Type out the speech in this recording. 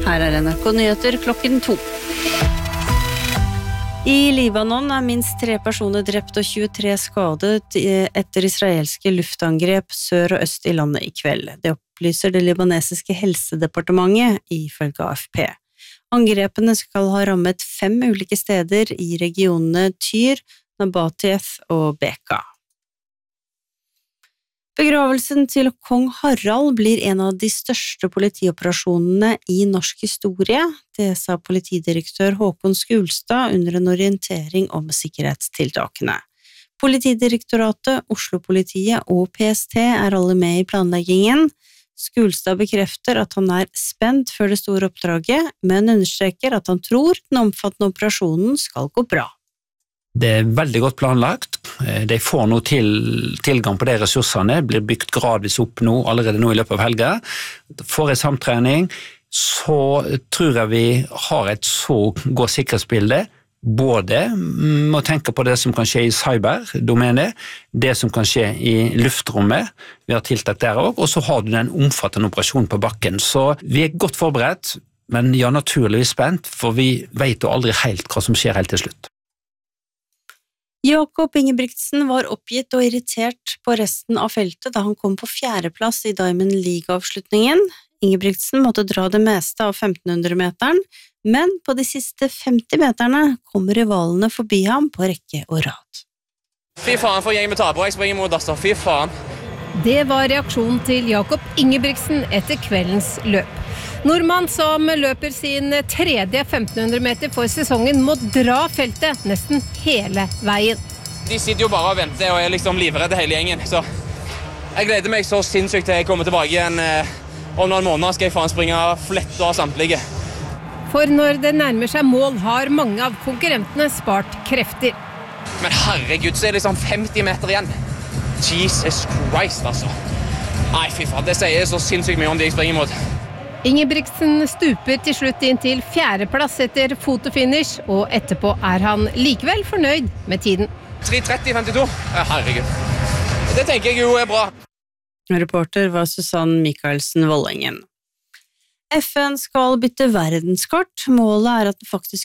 Her NRK Nyheter klokken 2. I Libanon minst 3 personer drept og 23 skadet etter israelske luftangrep sør og øst i landet i kveld. Det opplyser det libanesiske helsedepartementet ifølge AFP. Angrepene skal ha rammet 5 ulike steder i regionene Tyr, Nabatef og Beka. Begravelsen til kong Harald blir en av de største politioperasjonene i norsk historie, det sa politidirektør Håkon Skulstad under en orientering om sikkerhetstiltakene. Politidirektoratet, Oslo-politiet og PST alle med i planleggingen. Skulstad bekrefter at han spent før det store oppdraget, men understreker at han tror den omfattende operasjonen skal gå bra. Det veldig godt planlagt. De får nå tilgang på de ressursene, blir bygd gradvis opp nå, allerede nå i løpet av helga. Får en samtrening, så tror jeg vi har et så godt sikkerhetsbilde, både må tenke på det som kan skje i cyberdomenet, det som kan skje i luftrommet, vi har tiltak der også, og så har du den omfattende operasjonen på bakken. Så vi godt forberedt, men ja, naturligvis spent, for vi vet jo aldri helt hva som skjer helt til slutt. Jakob Ingebrigtsen var oppgitt og irritert på resten av feltet da han kom på 4. plass i Diamond League-avslutningen. Ingebrigtsen måtte dra det meste av 1500-meteren, men på de siste 50 meterne kommer rivalene forbi ham på rekke og rad. Fy faen for gjeng med taper, jeg springer mot Asta, fy faen. Det var reaksjonen til Jakob Ingebrigtsen etter kveldens løp. Nordmann som løper sin 3. 1500 meter for sesongen må dra feltet nesten hele veien. De sitter jo bare og venter og liksom livredde hele gjengen, så jeg gleder meg så sinnssykt til jeg kommer tilbake igjen. Om noen måneder skal jeg faen springe flett av samtlige. For når det nærmer seg mål har mange av konkurrentene spart krefter. Men herregud, så det liksom 50 meter igjen. Jesus Christ, altså. Nei, fy faen, det sier så sinnssykt mye om de jeg springer mot. Ingebrigtsen stuper til slutt inn til 4. plass etter fotofinish, og etterpå han likevel fornøyd med tiden. 3:30,52. Herregud. Det tenker jeg jo bra. Reporter var Susann Michaelsen Vollengen. FN skal bytte verdenskart. Målet at det faktisk